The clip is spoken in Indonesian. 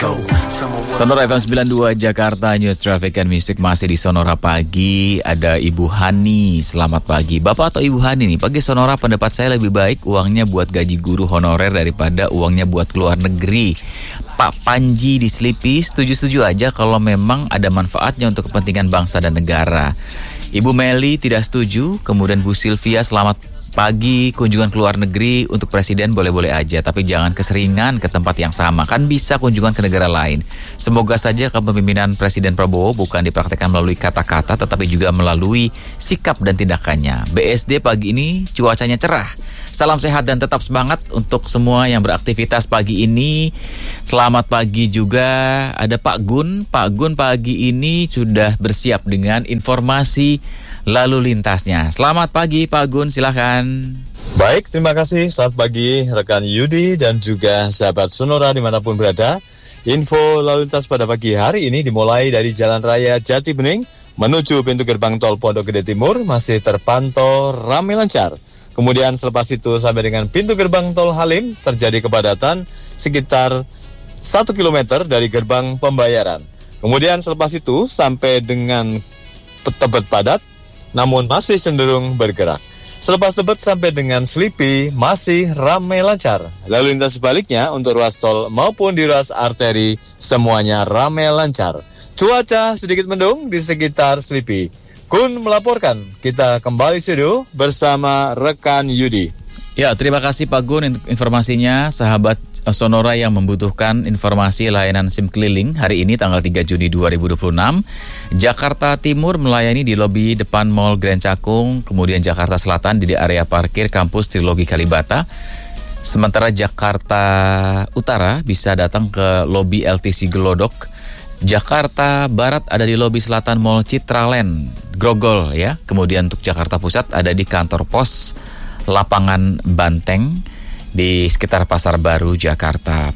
Sonora FM 92 Jakarta, News Traffic and Music masih di Sonora Pagi. Ada Ibu Hani, selamat pagi. Bapak atau Ibu Hani nih, pagi Sonora pendapat saya lebih baik uangnya buat gaji guru honorer daripada uangnya buat keluar negeri. Pak Panji di Sleepy, setuju-setuju aja kalau memang ada manfaatnya untuk kepentingan bangsa dan negara. Ibu Meli tidak setuju, kemudian Bu Sylvia selamat pagi, kunjungan ke luar negeri untuk presiden boleh-boleh aja, tapi jangan keseringan ke tempat yang sama. Kan bisa kunjungan ke negara lain. Semoga saja kepemimpinan Presiden Prabowo bukan dipraktekkan melalui kata-kata, tetapi juga melalui sikap dan tindakannya. BSD pagi ini cuacanya cerah. Salam sehat dan tetap semangat untuk semua yang beraktivitas pagi ini. Selamat pagi juga ada Pak Gun. Pak Gun pagi ini sudah bersiap dengan informasi lalu lintasnya. Selamat pagi Pak Gun, silakan. Baik, terima kasih. Selamat pagi rekan Yudi dan juga sahabat Sonora dimanapun berada. Info lalu lintas pada pagi hari ini dimulai dari Jalan Raya Jati Bening menuju pintu gerbang tol Pondok Gede Timur masih terpantau ramai lancar. Kemudian selepas itu sampai dengan pintu gerbang tol Halim terjadi kepadatan sekitar 1 km dari gerbang pembayaran. Kemudian selepas itu sampai dengan Tebet padat namun masih cenderung bergerak. Selepas Tebet sampai dengan Sleepy masih ramai lancar. Lalu lintas sebaliknya untuk ruas tol maupun di ruas arteri semuanya ramai lancar. Cuaca sedikit mendung di sekitar Sleepy. Kun melaporkan, kita kembali studio bersama rekan Yudi. Ya, terima kasih Pak Gun informasinya. Sahabat Sonora yang membutuhkan informasi layanan SIM keliling hari ini tanggal 3 Juni 2026. Jakarta Timur melayani di lobi depan Mall Grand Cakung, kemudian Jakarta Selatan di area parkir kampus Trilogi Kalibata. Sementara Jakarta Utara bisa datang ke lobi LTC Glodok. Jakarta Barat ada di lobi selatan Mall Citraland, Grogol ya. Kemudian untuk Jakarta Pusat ada di kantor pos Lapangan Banteng di sekitar Pasar Baru, Jakarta